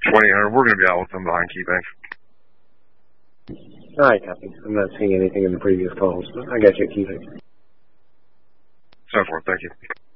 2800. We're going to be out with them behind KeyBank. All right, copy. I'm not seeing anything in the previous calls, but I got you at KeyBank. So forth. Thank you.